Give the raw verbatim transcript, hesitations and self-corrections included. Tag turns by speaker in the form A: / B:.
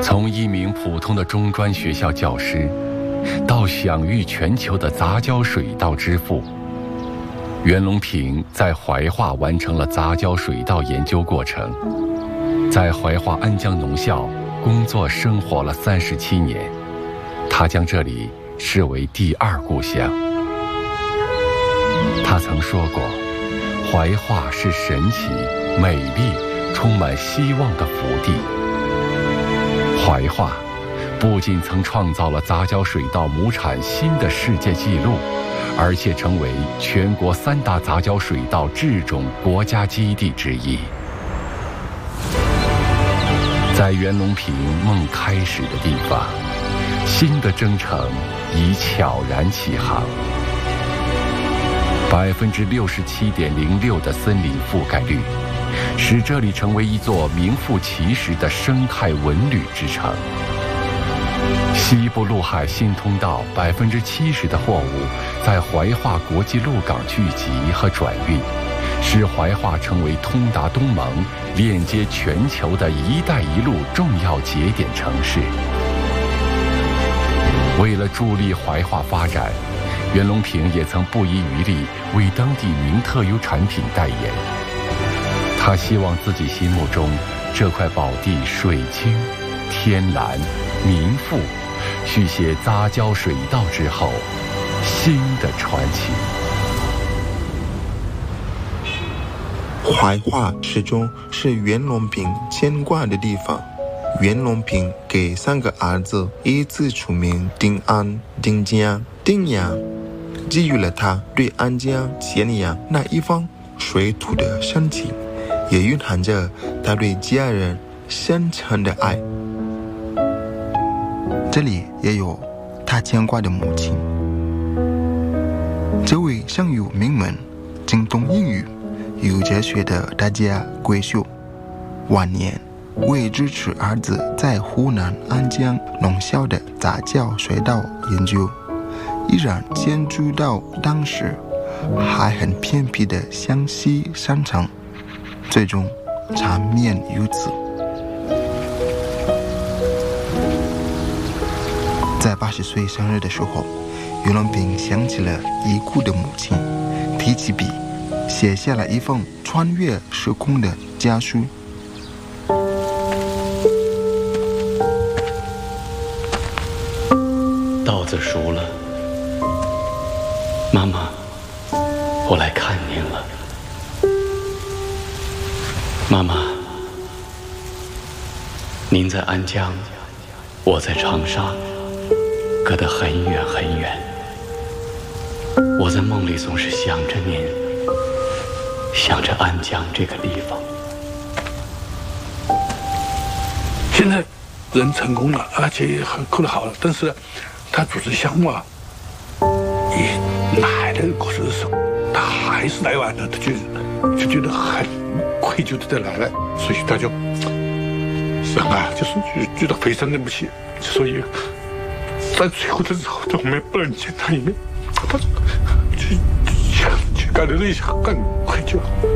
A: 从一名普通的中专学校教师，到享誉全球的杂交水稻之父，袁隆平在怀化完成了杂交水稻研究过程，在怀化安江农校工作生活了三十七年，他将这里视为第二故乡。他曾说过，怀化是神奇、美丽、充满希望的福地。怀化不仅曾创造了杂交水稻亩产新的世界纪录，而且成为全国三大杂交水稻制种国家基地之一。在袁隆平梦开始的地方，新的征程已悄然起航。百分之六十七点零六的森林覆盖率，使这里成为一座名副其实的生态文旅之城。西部陆海新通道百分之七十的货物在怀化国际陆港聚集和转运，使怀化成为通达东盟、链接全球的一带一路重要节点城市。为了助力怀化发展，袁隆平也曾不遗余力为当地名特有产品代言。他希望自己心目中这块宝地水清、天蓝、民富，续写杂交水稻之后新的传奇。
B: 怀化始终是袁隆平牵挂的地方。袁隆平给三个儿子依次取名丁安、丁江、丁阳，给予了他对安江、咸阳那一方水土的深情，也蕴含着他对家人深沉的爱。这里也有他牵挂的母亲。这位上有名门、精通英语、有哲学的大家闺秀，晚年为支持儿子在湖南安江农校的杂交水稻研究，依然迁居到当时还很偏僻的湘西山城，最终长眠于此。在八十岁生日的时候，袁隆平想起了已故的母亲，提起笔写下了一封穿越时空的家书。
C: 稻子熟了，妈妈，我来看您了。妈妈，您在安江，我在长沙，隔得很远很远。我在梦里总是想着您，想着安江这个地方。
D: 现在人成功了，而且很过得好了，但是他组织项目啊，以来的过程的时候，他还是来晚了，他就就觉得很愧疚的在来了，所以他就人啊，就是觉觉得非常对不起，所以在最后的时候，我们不能见他一面，他就就就感觉到一下很愧疚。